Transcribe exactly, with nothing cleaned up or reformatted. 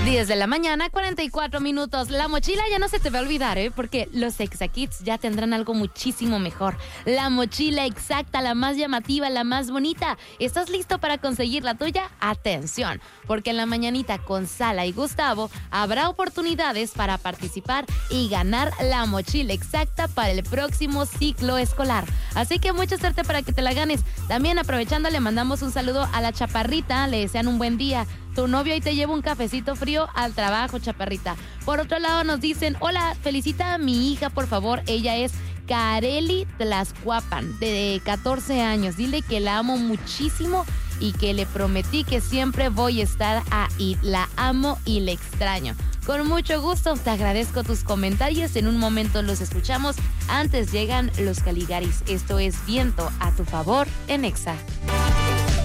diez de la mañana, cuarenta y cuatro minutos. La mochila ya no se te va a olvidar, ¿eh? Porque los Exacits ya tendrán algo muchísimo mejor. La mochila exacta, la más llamativa, la más bonita. ¿Estás listo para conseguir la tuya? Atención, porque en la mañanita con Sala y Gustavo habrá oportunidades para participar y ganar la mochila exacta para el próximo ciclo escolar. Así que mucha suerte para que te la ganes. También aprovechando le mandamos un saludo a la Chaparrita, le desean un buen día. Tu novio ahí te lleva un cafecito frío al trabajo, Chaparrita. Por otro lado nos dicen, hola, felicita a mi hija, por favor. Ella es Kareli Tlaxcuapan, de catorce años. Dile que la amo muchísimo y que le prometí que siempre voy a estar ahí. La amo y la extraño. Con mucho gusto, te agradezco tus comentarios. En un momento los escuchamos. Antes llegan los Caligaris. Esto es Viento a tu favor en Exa.